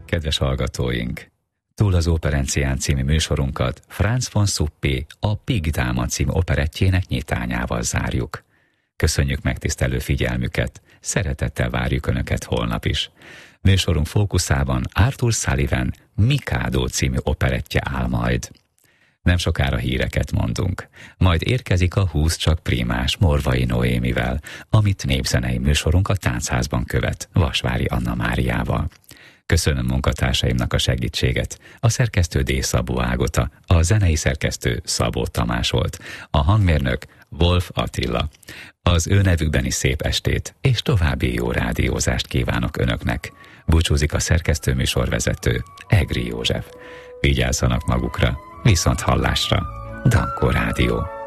Kedves hallgatóink! Túl az Operencián című műsorunkat Franz von Suppé a Pigdáma című operettjének nyitányával zárjuk. Köszönjük megtisztelő figyelmüket, szeretettel várjuk Önöket holnap is. Műsorunk fókuszában Arthur Sullivan Mikado című operettje áll majd. Nem sokára híreket mondunk. Majd érkezik a Húsz csak primás Morvai Noémivel, amit népzenei műsorunk a Táncházban követ, Vasvári Anna Máriával. Köszönöm munkatársaimnak a segítséget. A szerkesztő D. Szabó Ágota, a zenei szerkesztő Szabó Tamás volt, a hangmérnök Wolf Attila. Az ő nevükben is szép estét és további jó rádiózást kívánok Önöknek. Búcsúzik a szerkesztő műsorvezető Egri József. Vigyázzanak magukra, viszont hallásra. Dankó Rádió.